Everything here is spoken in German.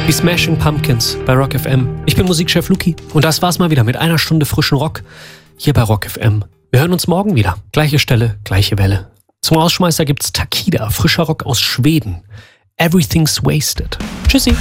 Die Smashing Pumpkins bei Rock FM. Ich bin Musikchef Luki und das war's mal wieder mit einer Stunde frischen Rock hier bei Rock FM. Wir hören uns morgen wieder. Gleiche Stelle, gleiche Welle. Zum Ausschmeißer gibt's Takida, frischer Rock aus Schweden. Everything's Wasted. Tschüssi.